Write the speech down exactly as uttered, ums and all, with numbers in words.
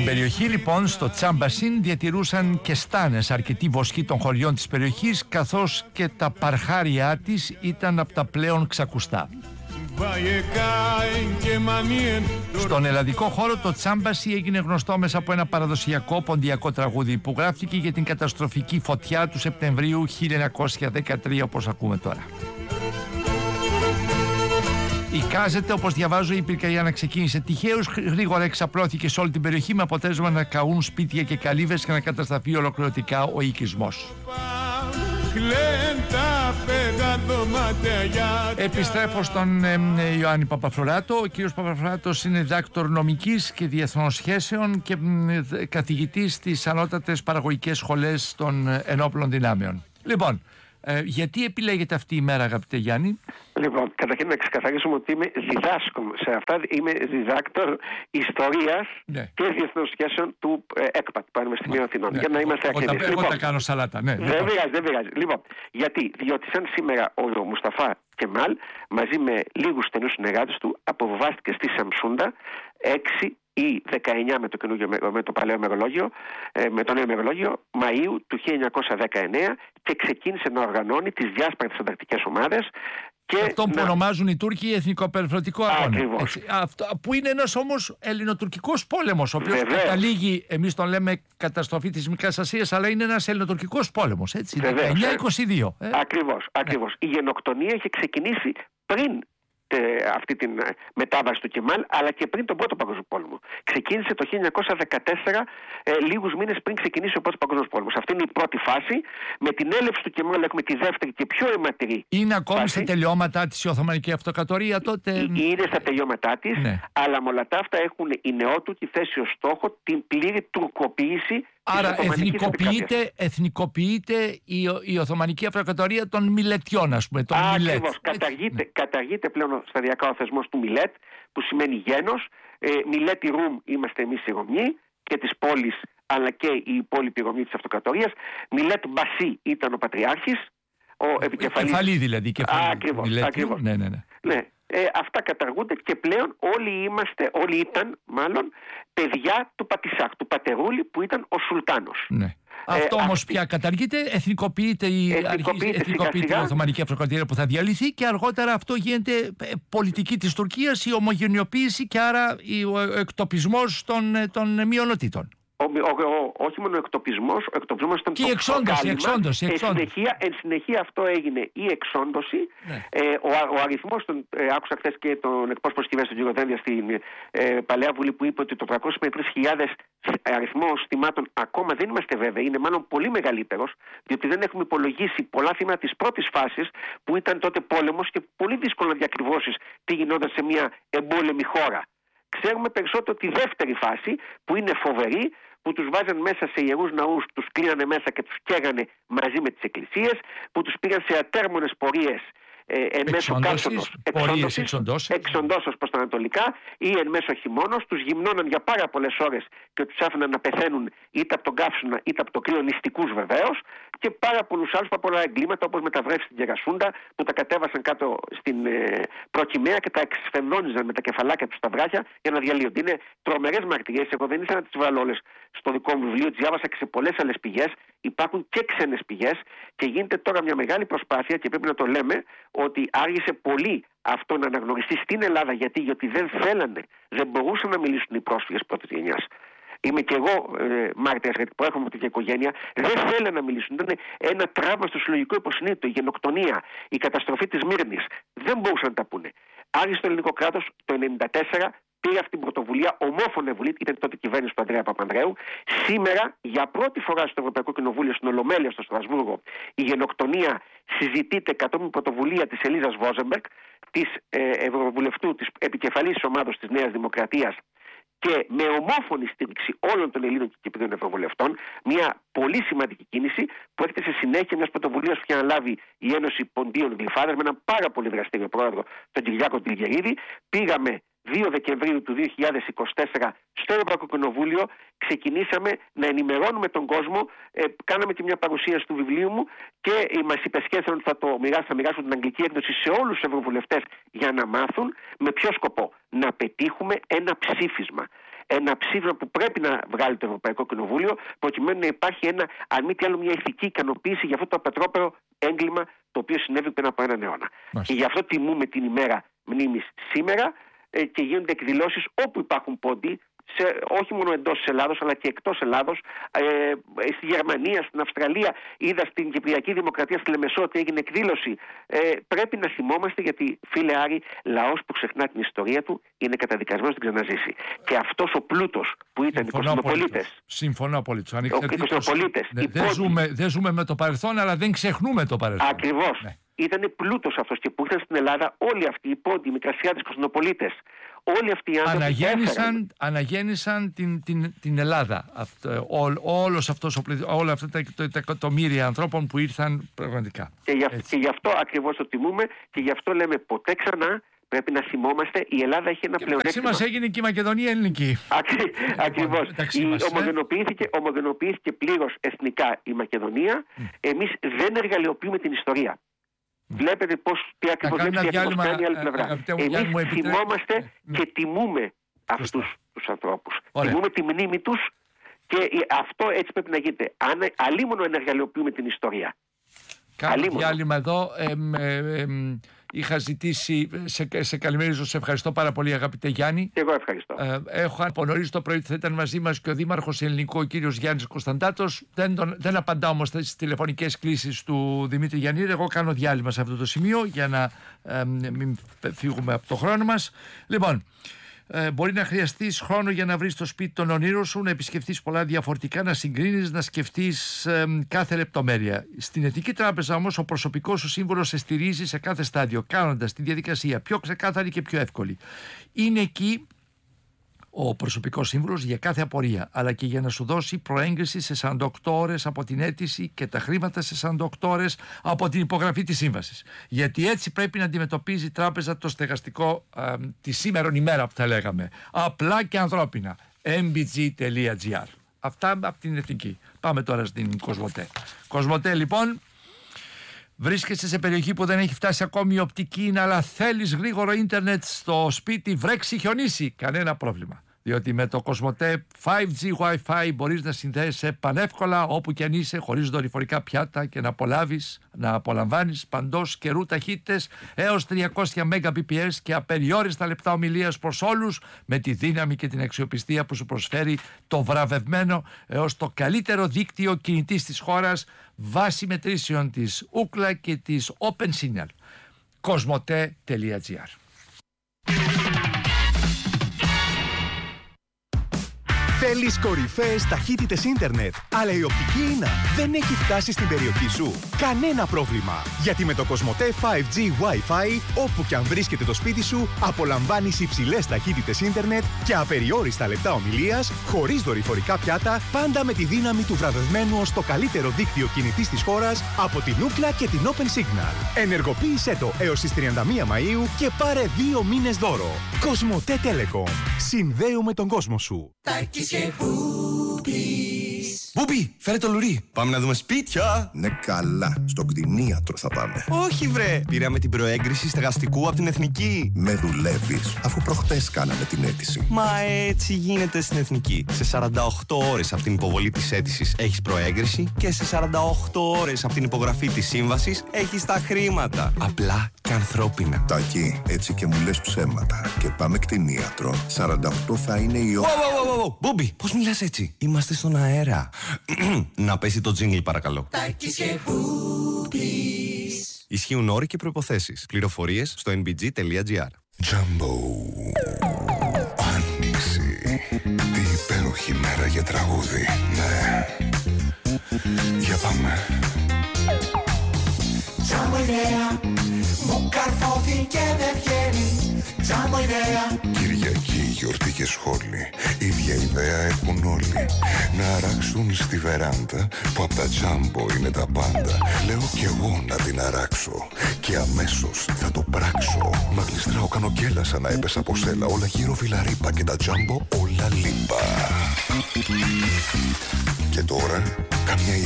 Στην περιοχή λοιπόν, στο Τσάμπασιν, διατηρούσαν και στάνες αρκετοί βοσκοί των χωριών της περιοχής, καθώς και τα παρχάρια της ήταν από τα πλέον ξακουστά. Στον ελλαδικό χώρο το Τσάμπασι έγινε γνωστό μέσα από ένα παραδοσιακό ποντιακό τραγούδι που γράφτηκε για την καταστροφική φωτιά του Σεπτεμβρίου χίλια εννιακόσια δεκατρία, όπως ακούμε τώρα. Εικάζεται, όπως διαβάζω, η πυρκαγιά να ξεκίνησε τυχαίως, γρήγορα εξαπλώθηκε σε όλη την περιοχή με αποτέλεσμα να καούν σπίτια και καλύβες και να καταστραφεί ολοκληρωτικά ο οικισμός. Επιστρέφω στον ε, ε, Ιωάννη Παπαφλωράτο. Ο κύριος Παπαφλωράτος είναι διδάκτορ νομικής και διεθνών σχέσεων και ε, καθηγητής στις ανώτατες παραγωγικές σχολές των ε, ενόπλων δυνάμεων. Λοιπόν, ε, γιατί επιλέγετε αυτή η μέρα, αγαπητέ Γιάννη? Λοιπόν, καταρχήν να ξεκαθαρίσουμε ότι είμαι διδάσκων σε αυτά. Είμαι διδάκτορ ιστορίας, ναι, και διεθνών σχέσεων του ε, ΕΚΠΑ, του Πανεπιστημίου Αθηνών. Ναι. Για να είμαστε ακριβείς. Εγώ τα κάνω σαλάτα, ναι. Δεν πειράζει, δεν πειράζει. Λοιπόν, γιατί, διότι σαν σήμερα ο Μουσταφά Κεμάλ μαζί με λίγους στενούς συνεργάτες του αποβιβάστηκε στη Σαμσούντα έξι ή δεκαεννιά με το, καινούργιο, με το παλαιό ημερολόγιο, με το νέο ημερολόγιο, Μαΐου του χίλια εννιακόσια δεκαεννέα, και ξεκίνησε να οργανώνει τις διάσπαρτες ανταρκτικές ομάδες. Και αυτό που να... ονομάζουν οι Τούρκοι εθνικοπεριφερειακό αγώνα. Αυτό, που είναι ένας όμως ελληνοτουρκικός πόλεμος, ο οποίος καταλήγει, εμείς τον λέμε καταστροφή της Μικράς Ασίας, αλλά είναι ένας ελληνοτουρκικός πόλεμος, έτσι, δεκαεννιά είκοσι δύο. Ε? Ακριβώς, ακριβώς. Ναι. Η γενοκτονία είχε ξεκινήσει πριν αυτή την μετάβαση του Κεμάλ, αλλά και πριν τον Πρώτο Παγκόσμιο Πόλεμο. Ξεκίνησε το χίλια εννιακόσια δεκατέσσερα, ε, λίγους μήνες πριν ξεκινήσει ο Πρώτος Παγκόσμιος Πόλεμος. Αυτή είναι η πρώτη φάση. Με την έλευση του Κεμάλ έχουμε τη δεύτερη και πιο αιματηρή. Είναι ακόμη φάση. Στα τελειώματά της η Οθωμανική Αυτοκρατορία τότε? Είναι στα τελειώματά της, ναι, αλλά με όλα τα αυτά έχουν οι νεότουρκοι θέσει ως στόχο την πλήρη τουρκοποίηση. Άρα εθνικοποιείται, εθνικοποιείται η, η Οθωμανική Αυτοκρατορία των Μιλετιών, ας πούμε. Ακριβώς. Καταργείται, ναι. καταργείται πλέον σταδιακά ο θεσμός του Μιλέτ, που σημαίνει γένος. Ε, Μιλέτη Ρουμ είμαστε εμείς οι Ρωμιοί και της πόλης, αλλά και η υπόλοιπη Ρωμιοί της Αυτοκρατορίας. Μιλέτ Μπασί ήταν ο Πατριάρχης. Ο επικεφαλής. Κεφαλή δηλαδή. Κεφαλή. Ακριβώς. Μιλέτη, ακριβώς. Ναι, ναι, ναι. ναι. Ε, αυτά καταργούνται και πλέον όλοι είμαστε, όλοι ήταν μάλλον παιδιά του Πατισάχ, του Πατερούλη, που ήταν ο Σουλτάνος. Ναι. Ε, Αυτό όμως αυτή... πια καταργείται, εθνικοποιείται η, εθνικοποιείται εθνικοποιείται η Οθωμανική Αυτοκρατορία που θα διαλυθεί, και αργότερα αυτό γίνεται πολιτική της Τουρκίας, η ομογενειοποίηση και άρα ο εκτοπισμός των, των μειονοτήτων. Ο, ο, ο, όχι μόνο ο εκτοπισμός, ο εκτοπισμός ήταν και το εξόντωση, εξόντωση, εξόντωση. Εν, συνεχεία, εν συνεχεία αυτό έγινε η εξόντωση. Ναι. Ε, ο, ο αριθμός, των, ε, άκουσα χθες και τον εκπρόσωπο της κυβέρνησης, τον κύριο Δένδια, στην ε, Παλαιά Βουλή, που είπε ότι το τριακόσιες με τρεις χιλιάδες αριθμός θυμάτων ακόμα δεν είμαστε βέβαιοι, είναι μάλλον πολύ μεγαλύτερος, διότι δεν έχουμε υπολογίσει πολλά θύματα της πρώτης φάσης, που ήταν τότε πόλεμος και πολύ δύσκολο να διακριβώσεις τι γινόταν σε μια εμπόλεμη χώρα. Ξέρουμε περισσότερο τη δεύτερη φάση, που είναι φοβερή, που τους βάζαν μέσα σε ιερούς ναούς, τους κλείνανε μέσα και τους καίγανε μαζί με τις εκκλησίες, που τους πήγαν σε ατέρμονες πορείες ε, εν μέσω κάψονος, εξοντώσεως προς τα ανατολικά ή εν μέσω χειμώνος, τους γυμνώναν για πάρα πολλές ώρες και τους άφηναν να πεθαίνουν είτε από τον καύσωνα είτε από το κρύο, νηστικούς βεβαίως, και πάρα πολλούς άλλους, πάρα πολλά εγκλήματα, όπως μεταβρεύσεις στην Κερασούντα, που τα κατέβασαν κάτω στην ε, προκυμαία και τα εξφενδόνιζαν με τα κεφαλάκια τους στα βράχια για να διαλύονται. Είναι τρομερές μαρτυρίες. Εγώ δεν ήθελα να τις βάλω όλες στο δικό μου βιβλίο, τις διάβασα και σε πολλές άλλες πηγές. Υπάρχουν και ξένες πηγές και γίνεται τώρα μια μεγάλη προσπάθεια, και πρέπει να το λέμε, ότι άργησε πολύ αυτό να αναγνωριστεί στην Ελλάδα. Γιατί, γιατί δεν θέλανε, δεν μπορούσαν να μιλήσουν οι πρόσφυγες πρώτης γενιάς. Είμαι και εγώ ε, μάρτυρας, γιατί προέρχομαι από την οικογένεια. Δεν θέλανε να μιλήσουν. Ήταν ένα τραύμα στο συλλογικό υποσυνείδητο, η γενοκτονία, η καταστροφή της Μύρνης. Δεν μπορούσαν να τα πούνε. Άργησε το ελληνικό κράτος το χίλια εννιακόσια ενενήντα τέσσερα, πήρε αυτή την πρωτοβουλία, ομόφωνη βουλή, ήταν τότε κυβέρνηση του Ανδρέα Παπανδρέου. Σήμερα, για πρώτη φορά στο Ευρωπαϊκό Κοινοβούλιο, στην Ολομέλεια στο Στρασβούργο, η γενοκτονία συζητείται κατόπιν πρωτοβουλία της Ελίζας Βόζεμπεργκ, της ε, Ευρωβουλευτού, της επικεφαλής της ομάδος της Νέας Δημοκρατίας, και με ομόφωνη στήριξη όλων των Ελλήνων και Κυπρίων Ευρωβουλευτών, μια πολύ σημαντική κίνηση που έρχεται σε συνέχεια μιας πρωτοβουλίας που είχε αναλάβει η Ένωση Ποντίων Γλυφάδας με έναν πάρα πολύ δραστήριο πρόεδρο, τον Κυριάκο Τηλγερίδη. Πήγαμε δύο Δεκεμβρίου του δύο χιλιάδες είκοσι τέσσερα στο Ευρωπαϊκό Κοινοβούλιο, ξεκινήσαμε να ενημερώνουμε τον κόσμο, ε, κάναμε και μια παρουσίαση του βιβλίου μου και ε, μας υπεσχέθηκαν ότι θα το μοιράσουν, θα μοιράσουν την αγγλική έκδοση σε όλους τους ευρωβουλευτές για να μάθουν. Με ποιο σκοπό? Να πετύχουμε ένα ψήφισμα. ένα ψήφισμα που πρέπει να βγάλει το Ευρωπαϊκό Κοινοβούλιο, προκειμένου να υπάρχει ένα, αν μη τι άλλο, μια ηθική ικανοποίηση για αυτό το απετρόπαιο έγκλημα το οποίο συνέβη πριν από έναν αιώνα. Μάλιστα. Και γι' αυτό τιμούμε την ημέρα μνήμης σήμερα ε, και γίνονται εκδηλώσεις όπου υπάρχουν πόντοι. Σε, όχι μόνο εντός της Ελλάδος αλλά και εκτός Ελλάδος, ε, στη Γερμανία, στην Αυστραλία, είδα στην Κυπριακή Δημοκρατία, στη Λεμεσό ότι έγινε εκδήλωση. Ε, πρέπει να θυμόμαστε, γιατί φίλε Άρη, λαός που ξεχνά την ιστορία του είναι καταδικασμένος να την ξαναζήσει. Και αυτός ο πλούτος που ήταν οι κοσμοπολίτες. Συμφωνώ απολύτως. Οι κοσμοπολίτες. Ναι, δεν, ζούμε, δεν ζούμε με το παρελθόν, αλλά δεν ξεχνούμε το παρελθόν. Ακριβώς. Ναι. Ήταν πλούτος αυτός και που ήρθαν στην Ελλάδα όλοι αυτοί οι πόντοι, οι μικρασιάτες κοσμοπολίτες. Όλοι αυτοί οι άνθρωποι αναγέννησαν, αναγέννησαν την, την, την Ελλάδα. Αυτό, ό, όλος αυτός, όλα αυτά τα, τα, τα εκατομμύρια ανθρώπων που ήρθαν πραγματικά. Και, για, και γι' αυτό ακριβώς το τιμούμε και γι' αυτό λέμε ποτέ ξανά πρέπει να θυμόμαστε, η Ελλάδα έχει ένα πλεονέκτημα. Μας έγινε και η Μακεδονία ελληνική. Ακρι, ακριβώς. Ομογενοποιήθηκε, ομογενοποιήθηκε πλήρως εθνικά η Μακεδονία. Mm. Εμείς δεν εργαλειοποιούμε την ιστορία. Βλέπετε πώς, τι ακριβώς κάνει η άλλη πλευρά. Εμείς θυμόμαστε ναι. και τιμούμε αυτούς τους ανθρώπους. Ωραία. Τιμούμε τη μνήμη τους και αυτό έτσι πρέπει να γίνεται. Αλίμονο ενεργαλειοποιούμε την ιστορία. Κάνω διάλειμμα εδώ. Ε, ε, ε, είχα ζητήσει, σε, σε καλημερίζω, σε ευχαριστώ πάρα πολύ αγαπητέ Γιάννη. Και εγώ ευχαριστώ. Ε, έχω από νωρίς το πρωί θα ήταν μαζί μας και ο Δήμαρχος Ελληνικού, ο κύριος Γιάννης Κωνσταντάτος. Δεν, τον, δεν απαντά όμως στις τηλεφωνικές κλήσεις του Δημήτρη Γιαννήρη. Εγώ κάνω διάλειμμα σε αυτό το σημείο για να ε, μην φύγουμε από το χρόνο μας. Λοιπόν, Ε, μπορεί να χρειαστείς χρόνο για να βρεις το σπίτι των ονείρων σου, να επισκεφτείς πολλά διαφορετικά, να συγκρίνεις, να σκεφτείς ε, κάθε λεπτομέρεια. Στην Εθνική Τράπεζα όμως ο προσωπικός σου σύμβουλος σε στηρίζει σε κάθε στάδιο, κάνοντας τη διαδικασία πιο ξεκάθαρη και πιο εύκολη. Είναι εκεί ο προσωπικός σύμβουλος για κάθε απορία, αλλά και για να σου δώσει προέγκριση σε σαράντα οκτώ ώρες από την αίτηση και τα χρήματα σε σαράντα οκτώ ώρες από την υπογραφή της σύμβασης. Γιατί έτσι πρέπει να αντιμετωπίζει η τράπεζα το στεγαστικό α, τη σήμερον ημέρα που θα λέγαμε. Απλά και ανθρώπινα. εμ μπι τζι τελεία τζι άρ. Αυτά από την Εθνική. Πάμε τώρα στην Κοσμοτέ. Κοσμοτέ λοιπόν. Βρίσκεσαι σε περιοχή που δεν έχει φτάσει ακόμη η οπτική, αλλά θέλεις γρήγορο ίντερνετ στο σπίτι, βρέξει, χιονίσει. Κανένα πρόβλημα. Διότι με το Κοσμοτέ φάιβ τζι Wi-Fi μπορείς να συνδέεσαι πανεύκολα όπου και αν είσαι, χωρίς δορυφορικά πιάτα και να απολαύεις, να απολαμβάνεις παντός καιρού ταχύτητες έως τριακόσια Mbps και απεριόριστα λεπτά ομιλίας προς όλους, με τη δύναμη και την αξιοπιστία που σου προσφέρει το βραβευμένο έως το καλύτερο δίκτυο κινητής της χώρας βάσει μετρήσεων της Ookla και της OpenSignal. κοσμοτέ τελεία τζι άρ. Θέλεις κορυφαίες ταχύτητες ίντερνετ, αλλά η οπτική ίνα δεν έχει φτάσει στην περιοχή σου? Κανένα πρόβλημα! Γιατί με το Κοσμοτέ φάιβ τζι Wi-Fi, όπου και αν βρίσκεται το σπίτι σου, απολαμβάνεις υψηλές ταχύτητες ίντερνετ και απεριόριστα λεπτά ομιλίας, χωρίς δορυφορικά πιάτα, πάντα με τη δύναμη του βραβευμένου ως το καλύτερο δίκτυο κινητής της χώρας από την Ookla και την OpenSignal. Ενεργοποίησέ το έως τις τριάντα μία Μαΐου και πάρε δύο μήνες δώρο. Κοσμοτέ Telecom. Συνδέουμε τον κόσμο σου. Μπούπι, φέρε το λουρί. Πάμε να δούμε σπίτια. Ναι, καλά. Στο κτηνίατρο θα πάμε. Όχι, βρε. Πήραμε την προέγκριση στεγαστικού από την Εθνική. Με δουλεύεις, αφού προχτές κάναμε την αίτηση. Μα έτσι γίνεται στην Εθνική. Σε σαράντα οκτώ ώρες από την υποβολή της αίτησης έχεις προέγκριση και σε σαράντα οκτώ ώρες από την υπογραφή της σύμβασης έχεις τα χρήματα. Απλά και ανθρώπινα. Τάκη, έτσι και μου λες ψέματα. Και πάμε κτηνίατρο. σαράντα οκτώ θα είναι η ώρα. Μπούμπι, πώς μιλάς έτσι? Είμαστε στον αέρα. Να πέσει το τζίνγκλ παρακαλώ. Ισχύουν όροι και προϋποθέσεις. Πληροφορίες στο εν μπι τζι τελεία τζι άρ. Τζάμπο. Άνοιξη. Τι υπέροχη μέρα για τραγούδι. Ναι. Για πάμε. Τζάμπο ιδέα. Μου καρφώθηκε δεν βγαίνει. Τζάμπο ιδέα. Κυριακή, γιορτή και σχόλη. Ίδια ιδέα έχουν όλοι. Να αράξουν στη βεράντα που απ' τα Τζάμπο είναι τα πάντα. Λέω κι εγώ να την αράξω και αμέσως θα το πράξω. Μα γλιστράω, κάνω κέλα σαν να έπεσα από σέλα. Όλα γύρω φιλαρίπα και τα Τζάμπο όλα λίπα. Και τώρα καμιά